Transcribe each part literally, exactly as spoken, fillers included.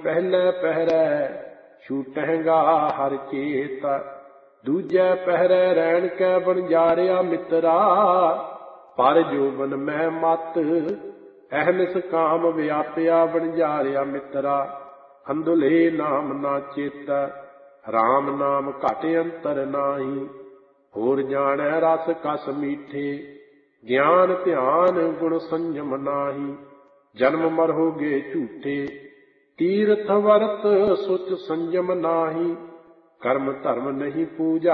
ਪਹਿਲੇ ਪਹਿਰੈ ਛੂਟਹਿਗਾ ਹਰ ਚੇਤ। ਦੂਜੈ ਪਹਿਰੈ ਰਹਿਣ ਕੈ ਬਣਜਾਰਿਆ ਮਿੱਤਰਾ। ਪਰ ਜੋਬਨ ਮੈਂ ਮਤ ਅਹਨਿਸ ਕਾਮ ਵਿਆਪਿਆ ਬਣਜਾਰਿਆ ਮਿੱਤਰਾ। ਅੰਧੁਲੇ ਨਾਮ ਨਾ ਚੇਤੈ ਰਾਮ ਨਾਮ ਘਟ ਅੰਤਰ ਨਾਹੀ। ਹੋਰ ਜਾਣੈ ਰਸ ਕਸ ਮੀਠੇ ਗਿਆਨ ਧਿਆਨ ਗੁਣ ਸੰਜਮ ਨਾਹੀ। ਜਨਮ ਮਰੋਗੇ ਝੂਠੇ ਤੀਰਥ ਵਰਤ ਸੁਚ ਸੰਜਮ ਨਾਹੀ। ਕਰਮ ਧਰਮ ਨਹੀਂ ਪੂਜਾ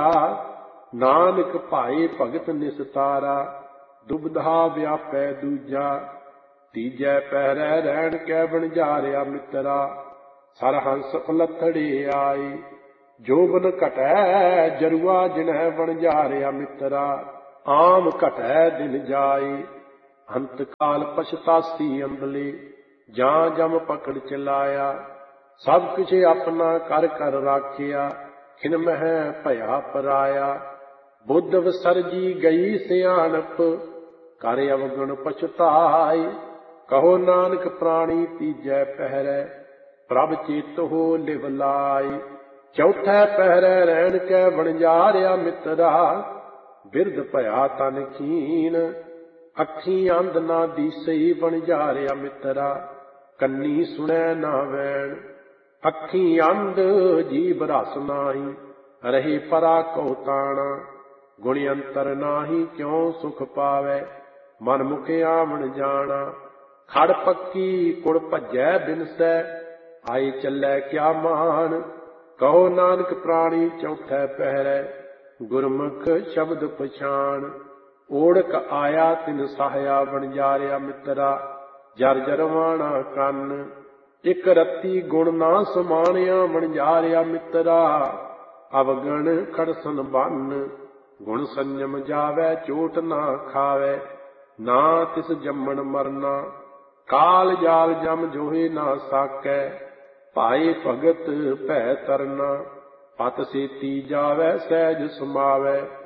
ਨਾਨਕ ਭਾਏ ਭਗਤ ਨਿਸਤਾਰਾ। ਦੁਬਧਾ ਵਿਆਪੈ ਦੂਜਾ ਤੀਜੈ ਪਹਿਰੈ ਰਹਿਣ ਕੈ ਬਣਜਾਰਿਆ ਮਿੱਤਰਾ। ਸਰਹੰਸ ਉਲੱਥੜੇ ਆਏ ਜੋਬਨ ਘਟੈ ਜਰੂਆ ਜਿਨਹਿ ਬਣਜਾਰਿਆ ਮਿੱਤਰਾ। ਆਮ ਘਟੈ ਦਿਨ ਜਾਏ ਅੰਤ ਕਾਲ ਪਛਤਾਸੀ ਅੰਦਲੇ। ਜਾਂ ਜਮ ਪਕੜ ਚਲਾਇਆ ਸਭ ਕੁਛ ਆਪਣਾ ਕਰ ਕਰ ਰਾਖਿਆ। ਖਿਨ ਮਹਿ ਭਇਆ ਪਰਾਇਆ ਬੁੱਧ ਵਿਸਰਜੀ ਗਈ ਸਿਆਣਪ। ਕਰ ਅਵਗੁਣ ਪਛਤਾਏ ਕਹੋ ਨਾਨਕ ਪ੍ਰਾਣੀ ਤੀਜੈ ਪਹਿਰੈ ਪ੍ਰਭ ਚੇਤੋ ਲਿਵ ਲਾਏ। ਚੌਥੈ ਪਹਿਰੈ ਰਹਿਣ ਕੈ ਬਣਜਾਰਿਆ ਮਿੱਤਰਾ। ਬਿਰਧ ਭਇਆ ਤਨ ਖੀਨ ਅੱਖੀ ਅੰਧ ਨਾ ਦੀਸਈ ਬਣਜਾਰਿਆ ਮਿੱਤਰਾ। ਕੰਨੀ ਸੁਣੈ ਨਾ ਵੈਣ ਅੱਖੀ ਅੰਧ ਜੀਭ ਰਸ ਨਾਹੀ। ਰਹੇ ਪਰਾ ਕਉ ਤਾਣਾ ਗੁਣ ਅੰਤਰ ਨਾਹੀ ਕਿਉ ਸੁਖ ਪਾਵੈ ਮਨ ਮੁਖ ਆਵਣ ਜਾਣਾ। ਖੜ ਪੱਕੀ ਕੁੜ ਭਜੈ ਬਿਨਸੈ ਆਏ ਚੱਲੈ ਕਿਆ ਮਾਨ। ਕਹੋ ਨਾਨਕ ਪ੍ਰਾਣੀ ਚੌਥੈ ਪਹਿਰੈ ਗੁਰਮੁਖ ਸ਼ਬਦ ਪਛਾਣ। ਓੜਕ ਆਇਆ ਤਿਨ ਸਹਾਇਆ ਬਣਜਾਰਿਆ ਮਿੱਤਰਾ। ਜਰ ਜਰਵਾਣਾ ਕੰਨ ਇਕ ਰੱਤੀ ਗੁਣ ਨਾ ਸਮਾਣਿਆ ਬਣਜਾਰਿਆ ਮਿੱਤਰਾ। ਅਵਗਣ ਖੜਸਨ ਬੰਨ ਗੁਣ ਸੰਜਮ ਜਾਵੈ ਚੋਟ ਨਾ ਖਾਵੈ। ਨਾ ਤਿਸ ਜੰਮਣ ਮਰਨਾ ਕਾਲ ਜਾਲ ਜਮ ਜੋਹੇ ਨਾ ਸਾਕੈ। ਭਾਏ ਭਗਤ ਭੈ ਤਰਨਾ ਪਤ ਸੇਤੀ ਜਾਵੈ ਸਹਿਜ ਸਮਾਵੈ।